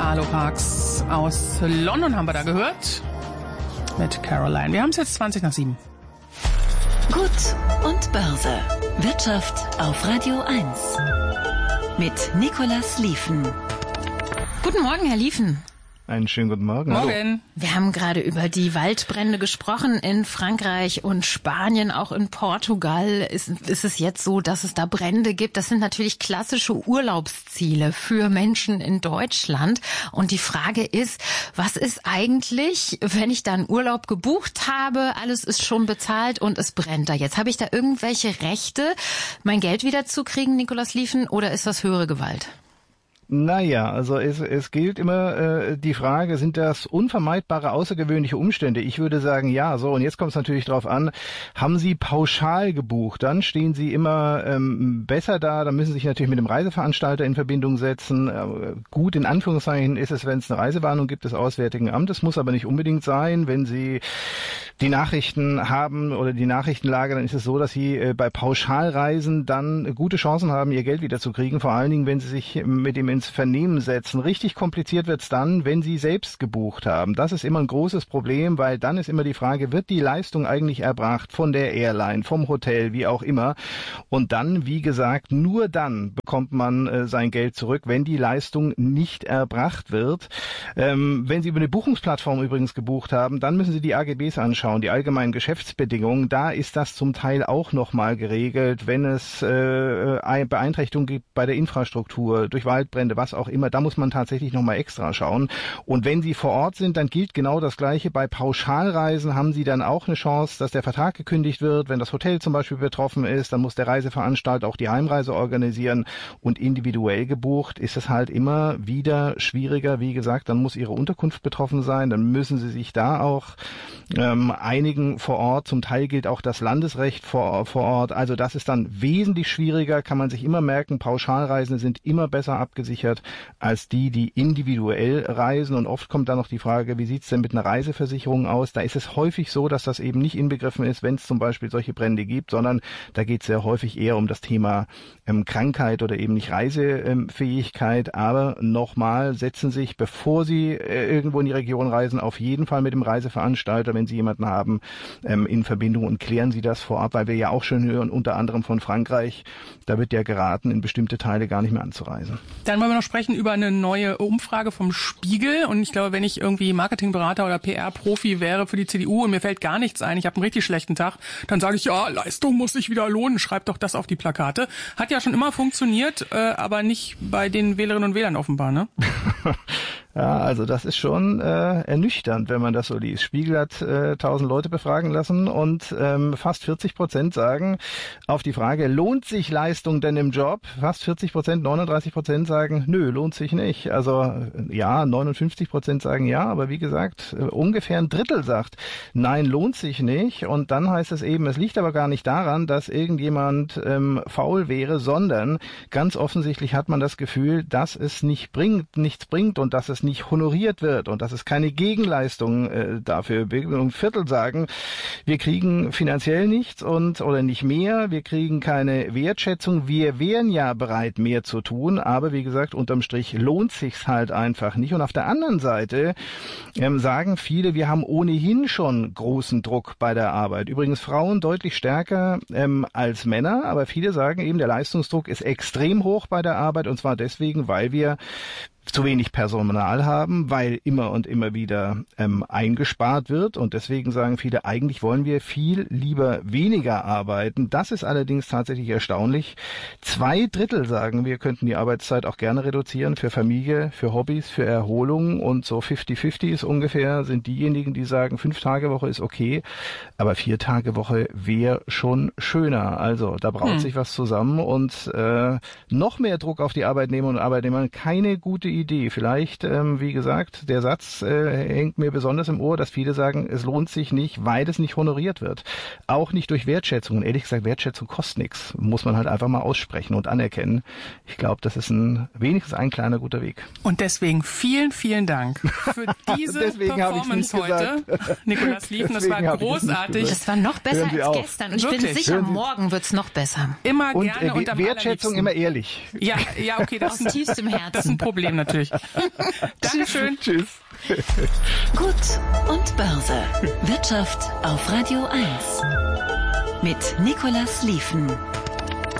Alohax aus London haben wir da gehört. Mit Caroline. Wir haben es jetzt 20:07. Gut und Börse. Wirtschaft auf Radio 1. Mit Nicolas Lieven. Guten Morgen, Herr Lieven. Einen schönen guten Morgen. Morgen. Hallo. Wir haben gerade über die Waldbrände gesprochen in Frankreich und Spanien, auch in Portugal ist es jetzt so, dass es da Brände gibt. Das sind natürlich klassische Urlaubsziele für Menschen in Deutschland. Und die Frage ist, was ist eigentlich, wenn ich da einen Urlaub gebucht habe, alles ist schon bezahlt und es brennt da jetzt? Habe ich da irgendwelche Rechte, mein Geld wiederzukriegen, Nicolas Lieven, oder ist das höhere Gewalt? Naja, also es gilt immer die Frage, sind das unvermeidbare außergewöhnliche Umstände? Ich würde sagen, ja. So, und jetzt kommt es natürlich drauf an, haben Sie pauschal gebucht, dann stehen Sie immer besser da, dann müssen Sie sich natürlich mit dem Reiseveranstalter in Verbindung setzen. Gut, in Anführungszeichen ist es, wenn es eine Reisewarnung gibt des Auswärtigen Amtes, muss aber nicht unbedingt sein. Wenn Sie die Nachrichten haben oder die Nachrichtenlage, dann ist es so, dass Sie bei Pauschalreisen dann gute Chancen haben, Ihr Geld wiederzukriegen, vor allen Dingen, wenn Sie sich mit dem ins Vernehmen setzen. Richtig kompliziert wird's dann, wenn Sie selbst gebucht haben. Das ist immer ein großes Problem, weil dann ist immer die Frage, wird die Leistung eigentlich erbracht von der Airline, vom Hotel, wie auch immer. Und dann, wie gesagt, nur dann bekommt man sein Geld zurück, wenn die Leistung nicht erbracht wird. Wenn Sie über eine Buchungsplattform übrigens gebucht haben, dann müssen Sie die AGBs anschauen, die allgemeinen Geschäftsbedingungen. Da ist das zum Teil auch nochmal geregelt, wenn es Beeinträchtigungen gibt bei der Infrastruktur, durch Waldbrände, was auch immer, da muss man tatsächlich nochmal extra schauen. Und wenn Sie vor Ort sind, dann gilt genau das Gleiche. Bei Pauschalreisen haben Sie dann auch eine Chance, dass der Vertrag gekündigt wird. Wenn das Hotel zum Beispiel betroffen ist, dann muss der Reiseveranstalter auch die Heimreise organisieren. Und individuell gebucht ist es halt immer wieder schwieriger. Wie gesagt, dann muss Ihre Unterkunft betroffen sein. Dann müssen Sie sich da auch einigen vor Ort. Zum Teil gilt auch das Landesrecht vor Ort. Also das ist dann wesentlich schwieriger, kann man sich immer merken. Pauschalreisen sind immer besser abgesichert als die individuell reisen. Und oft kommt dann noch die Frage, wie sieht's denn mit einer Reiseversicherung aus? Da ist es häufig so, dass das eben nicht inbegriffen ist, wenn es zum Beispiel solche Brände gibt, sondern da geht es sehr häufig eher um das Thema Krankheit oder eben nicht Reisefähigkeit. Aber nochmal, setzen sich, bevor Sie irgendwo in die Region reisen, auf jeden Fall mit dem Reiseveranstalter, wenn Sie jemanden haben, in Verbindung und klären Sie das vorab, weil wir ja auch schon hören, unter anderem von Frankreich, da wird ja geraten, in bestimmte Teile gar nicht mehr anzureisen. Dann wollen wir noch sprechen über eine neue Umfrage vom Spiegel. Und ich glaube, wenn ich irgendwie Marketingberater oder PR-Profi wäre für die CDU und mir fällt gar nichts ein, ich habe einen richtig schlechten Tag, dann sage ich, ja, Leistung muss sich wieder lohnen, schreibt doch das auf die Plakate. Hat ja schon immer funktioniert, aber nicht bei den Wählerinnen und Wählern offenbar, ne? Ja, also das ist schon ernüchternd, wenn man das so liest. Spiegel hat 1000 Leute befragen lassen und fast 40% sagen auf die Frage, lohnt sich Leistung denn im Job? Fast 40%, 39% sagen, nö, lohnt sich nicht. Also ja, 59% sagen ja, aber wie gesagt, ungefähr ein Drittel sagt, nein, lohnt sich nicht. Und dann heißt es eben, es liegt aber gar nicht daran, dass irgendjemand faul wäre, sondern ganz offensichtlich hat man das Gefühl, dass es nichts bringt und dass es nicht honoriert wird und dass es keine Gegenleistung dafür gibt. Ein Viertel sagen, wir kriegen finanziell nichts oder nicht mehr, wir kriegen keine Wertschätzung, wir wären ja bereit, mehr zu tun, aber wie gesagt, unterm Strich lohnt sich's halt einfach nicht. Und auf der anderen Seite sagen viele, wir haben ohnehin schon großen Druck bei der Arbeit. Übrigens Frauen deutlich stärker als Männer, aber viele sagen eben, der Leistungsdruck ist extrem hoch bei der Arbeit und zwar deswegen, weil wir zu wenig Personal haben, weil immer und immer wieder eingespart wird und deswegen sagen viele, eigentlich wollen wir viel lieber weniger arbeiten. Das ist allerdings tatsächlich erstaunlich. 2/3 sagen, wir könnten die Arbeitszeit auch gerne reduzieren für Familie, für Hobbys, für Erholung und so 50-50 ist ungefähr, sind diejenigen, die sagen, 5-Tage-Woche ist okay, aber 4-Tage-Woche wäre schon schöner. Also da braut sich was zusammen und noch mehr Druck auf die Arbeitnehmerinnen und Arbeitnehmer, keine gute Idee. Vielleicht, wie gesagt, der Satz hängt mir besonders im Ohr, dass viele sagen, es lohnt sich nicht, weil es nicht honoriert wird. Auch nicht durch Wertschätzung. Und ehrlich gesagt, Wertschätzung kostet nichts. Muss man halt einfach mal aussprechen und anerkennen. Ich glaube, das ist wenigstens ein kleiner guter Weg. Und deswegen vielen, vielen Dank für diese Performance heute. Nicolas Lieven, das war großartig. Das war noch besser als gestern. Und ich bin sicher, morgen wird's noch besser. Immer gerne und Wertschätzung immer ehrlich. Ja, okay, das ist aus tiefstem Herzen. Das ist ein Problem natürlich. natürlich. Dankeschön. Tschüss. Gut und Börse. Wirtschaft auf Radio 1. Mit Nicolas Liefen.